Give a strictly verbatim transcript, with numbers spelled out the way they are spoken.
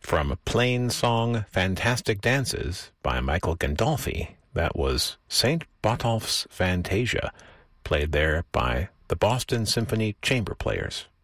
From Plain Song Fantastic Dances by Michael Gandolfi, that was Saint Botolph's Fantasia, played there by the Boston Symphony Chamber Players.